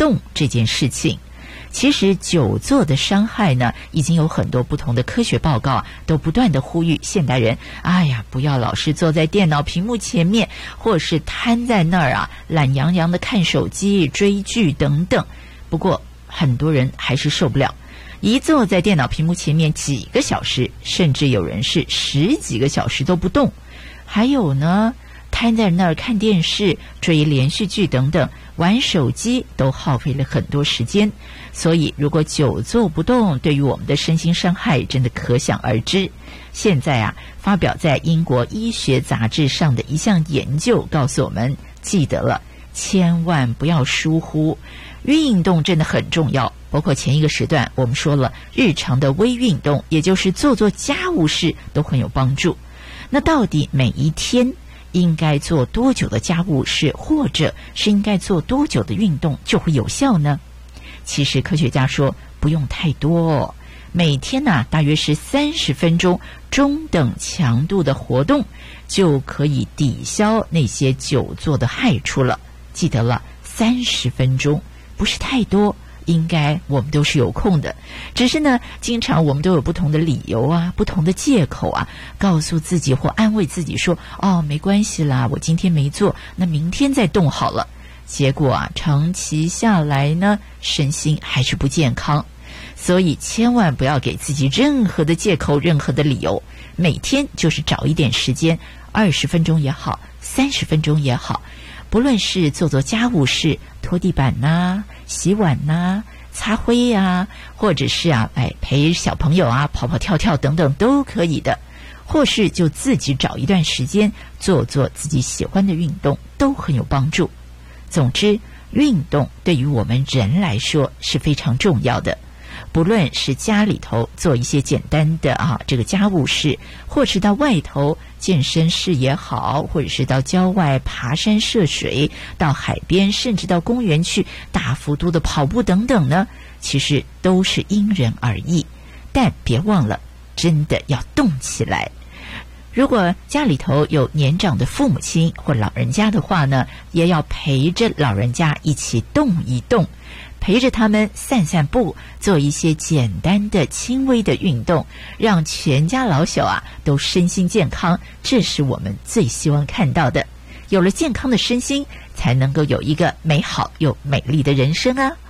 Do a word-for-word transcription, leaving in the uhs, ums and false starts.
动这件事情。其实久坐的伤害呢，已经有很多不同的科学报告啊，都不断的呼吁现代人，哎呀，不要老是坐在电脑屏幕前面，或是瘫在那儿啊，懒洋洋的看手机、追剧等等。不过很多人还是受不了，一坐在电脑屏幕前面几个小时，甚至有人是十几个小时都不动。还有呢，瘫在那儿看电视、追连续剧等等，玩手机都耗费了很多时间。所以如果久坐不动，对于我们的身心伤害真的可想而知。现在啊，发表在英国医学杂志上的一项研究告诉我们，记得了，千万不要疏忽，运动真的很重要。包括前一个时段我们说了，日常的微运动，也就是做做家务事都很有帮助。那到底每一天应该做多久的家务事，或者是应该做多久的运动就会有效呢？其实科学家说不用太多哦，每天呢、啊、大约是三十分钟中等强度的活动，就可以抵消那些久坐的害处了。记得了，三十分钟不是太多，应该我们都是有空的，只是呢经常我们都有不同的理由啊，不同的借口啊，告诉自己或安慰自己说，哦，没关系啦，我今天没做，那明天再动好了。结果啊，长期下来呢，身心还是不健康。所以千万不要给自己任何的借口，任何的理由，每天就是找一点时间，二十分钟也好，三十分钟也好，不论是做做家务事，拖地板呐、洗碗呐、擦灰呀、或者是啊，哎陪小朋友啊跑跑跳跳等等都可以的，或是就自己找一段时间做做自己喜欢的运动，都很有帮助。总之，运动对于我们人来说是非常重要的。不论是家里头做一些简单的啊这个家务事，或是到外头健身室也好，或者是到郊外爬山涉水，到海边，甚至到公园去大幅度的跑步等等呢，其实都是因人而异。但别忘了，真的要动起来。如果家里头有年长的父母亲或老人家的话呢，也要陪着老人家一起动一动，陪着他们散散步，做一些简单的轻微的运动，让全家老小啊都身心健康，这是我们最希望看到的。有了健康的身心，才能够有一个美好又美丽的人生啊。